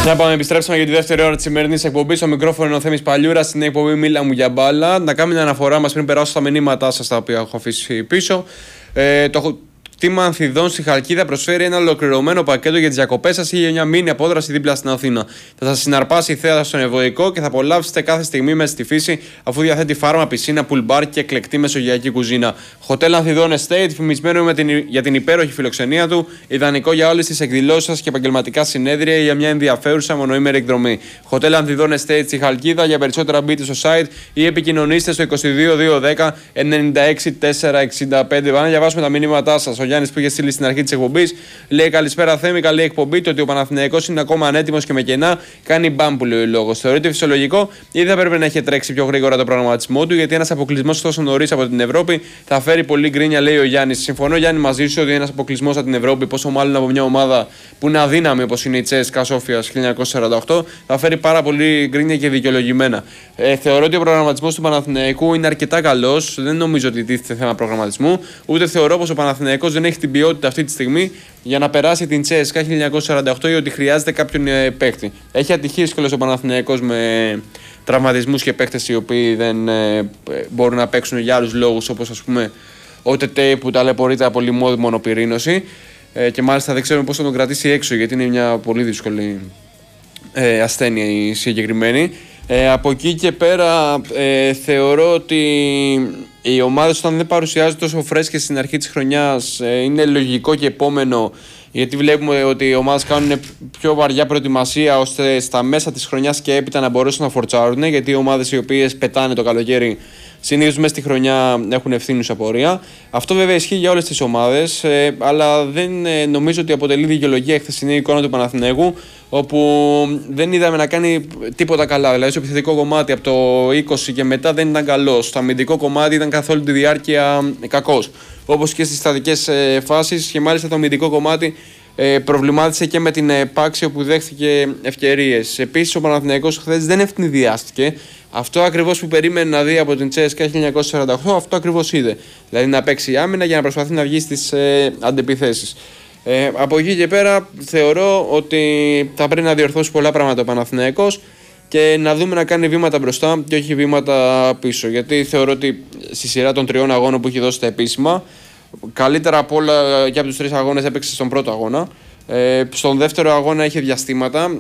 Να πάμε, επιστρέψαμε για τη δεύτερη ώρα τη σημερινή εκπομπή. Στο μικρόφωνο είναι ο Θέμης Παλιούρας, στην εκπομπή Μίλα μου για μπάλα. Να κάνουμε την αναφορά μας πριν περάσω στα μηνύματά σας τα οποία έχω αφήσει πίσω. Το κτήμα Ανθιδών στη Χαλκίδα προσφέρει ένα ολοκληρωμένο πακέτο για τις διακοπές σας ή για μια μίνι απόδραση δίπλα στην Αθήνα. Θα σας συναρπάσει η θέα στον Ευωικό και θα απολαύσετε κάθε στιγμή μέσα στη φύση, αφού διαθέτει φάρμα, πισίνα, pool bar και εκλεκτή μεσογειακή κουζίνα. Hotel Ανθιδών Estate, φημισμένο για την υπέροχη φιλοξενία του, ιδανικό για όλες τις εκδηλώσεις σας και επαγγελματικά συνέδρια για μια ενδιαφέρουσα μονοήμερη εκδρομή. Hotel Ανθιδών Estate στη Χαλκίδα. Για περισσότερα μπείτε στο site ή επικοινωνήστε στο 22 210 96 465. Πάμε να διαβάσουμε τα μηνύματά σας. Ο Γιάννης που είχε στείλει στην αρχή της εκπομπής λέει: Καλησπέρα Θέμη, καλή εκπομπή. Το ότι ο Παναθηναϊκός είναι ακόμα ανέτοιμος και με κενά κάνει μπαμ που λέει ο λόγος. Θεωρείται φυσιολογικό ή δεν πρέπει να έχει τρέξει πιο γρήγορα το προγραμματισμό του, γιατί ένας αποκλεισμός τόσο νωρίς από την Ευρώπη θα φέρει πολύ γκρίνια, λέει ο Γιάννης. Συμφωνώ, Γιάννη, μαζί σου ότι ένας αποκλεισμός από την Ευρώπη, πόσο μάλλον από μια ομάδα που είναι αδύναμη όπως είναι η Τσέσκα Σόφιας 1948, θα φέρει πάρα πολύ γκρίνια και δικαιολογημένα. Θεωρώ ότι ο προγραμματισμός του Παναθηναϊκού είναι αρκετά καλός. Δεν νομίζω ότι τίθεται θέμα προγραμματισμού, ούτε θεωρώ πως ο Παναθηναϊκός δεν έχει την ποιότητα αυτή τη στιγμή για να περάσει την Τσέσκα 1948 ή ότι χρειάζεται κάποιον παίκτη. Έχει ατυχίες κιόλας ο Παναθηναϊκός με τραυματισμούς και παίκτες οι οποίοι δεν μπορούν να παίξουν για άλλους λόγους, όπως ας πούμε ο Τετέι που ταλαιπωρείται από λιμώδη μονοπυρήνωση και μάλιστα δεν ξέρουμε πώς θα τον κρατήσει έξω, γιατί είναι μια πολύ δύσκολη ασθένεια η συγκεκριμένη. Από εκεί και πέρα θεωρώ ότι οι ομάδες όταν δεν παρουσιάζουν τόσο φρέσκες στην αρχή της χρονιάς είναι λογικό και επόμενο, γιατί βλέπουμε ότι οι ομάδες κάνουν πιο βαριά προετοιμασία ώστε στα μέσα της χρονιάς και έπειτα να μπορέσουν να φορτσάρουν, γιατί οι ομάδες οι οποίες πετάνε το καλοκαίρι συνήθως μέσα στη χρονιά έχουν ευθύνουσα πορεία. Αυτό βέβαια ισχύει για όλες τις ομάδες, αλλά δεν νομίζω ότι αποτελεί δικαιολογία η χθεσινή εικόνα του Παναθηναϊκού, όπου δεν είδαμε να κάνει τίποτα καλά. Δηλαδή, στο επιθετικό κομμάτι από το 20 και μετά δεν ήταν καλός. Στο αμυντικό κομμάτι ήταν καθ' όλη τη διάρκεια κακός. Όπως και στις στατικές φάσεις, και μάλιστα το αμυντικό κομμάτι προβλημάτισε και με την Πάξιο που δέχθηκε ευκαιρίες. Επίσης, ο Παναθηναϊκός χθες δεν ευνηδιάστηκε. Αυτό ακριβώς που περίμενε να δει από την Τσέσκα 1948, αυτό ακριβώς είδε. Δηλαδή να παίξει άμυνα για να προσπαθεί να βγει στις αντεπιθέσεις. Από εκεί και πέρα θεωρώ ότι θα πρέπει να διορθώσει πολλά πράγματα ο Παναθηναϊκός και να δούμε να κάνει βήματα μπροστά και όχι βήματα πίσω. Γιατί θεωρώ ότι στη σειρά των 3 αγώνων που έχει δώσει τα επίσημα, καλύτερα από όλα και από τους 3 αγώνες έπαιξε στον πρώτο αγώνα. Στον δεύτερο αγώνα είχε διαστήματα.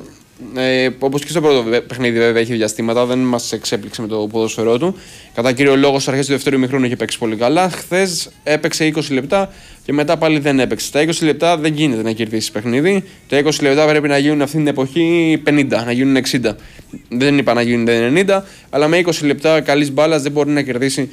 Όπως και στο πρώτο παιχνίδι, βέβαια, έχει διαστήματα, δεν μας εξέπληξε με το ποδόσφαιρό του. Κατά κύριο λόγο, στις αρχές του δεύτερου ημιχρόνου είχε παίξει πολύ καλά. Χθες έπαιξε 20 λεπτά και μετά πάλι δεν έπαιξε. Τα 20 λεπτά δεν γίνεται να κερδίσει παιχνίδι. Τα 20 λεπτά πρέπει να γίνουν αυτή την εποχή 50, να γίνουν 60. Δεν είπα να γίνουν 90, αλλά με 20 λεπτά καλής μπάλας δεν μπορεί να κερδίσει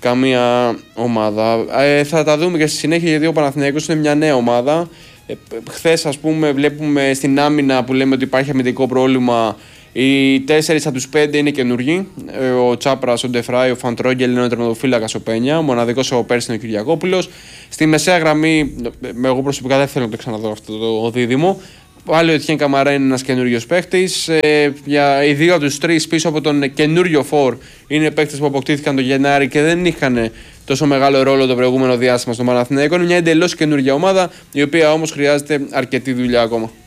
καμία ομάδα. Θα τα δούμε και στη συνέχεια, γιατί ο Παναθηναϊκός είναι μια νέα ομάδα. Χθες, ας πούμε, βλέπουμε στην άμυνα που λέμε ότι υπάρχει αμυντικό πρόβλημα. Οι 4 από τους 5 είναι καινούργοι. Ο Τσάπρας, ο Ντεφράι, ο Φαντρόγγελ είναι ο τερματοφύλακας, ο Πένια. Ο μοναδικός ο Πέρσι είναι ο Κυριακόπουλος. Στη μεσαία γραμμή, εγώ προσωπικά δεν θέλω να το ξαναδώ αυτό το δίδυμο. Πάλι ο Ετιέν Καμαρά είναι ένας καινούριος παίκτης. Οι 2 από τους 3 πίσω από τον καινούριο φορ είναι παίκτες που αποκτήθηκαν τον Γενάρη και δεν είχαν τόσο μεγάλο ρόλο το προηγούμενο διάστημα στον Παναθηναϊκό. Είναι μια εντελώς καινούργια ομάδα, η οποία όμως χρειάζεται αρκετή δουλειά ακόμα.